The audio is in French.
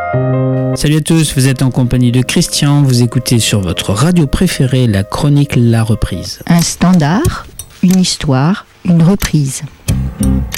Salut à tous, vous êtes en compagnie de Christian, vous écoutez sur votre radio préférée la chronique La Reprise. Un standard, une histoire, une reprise.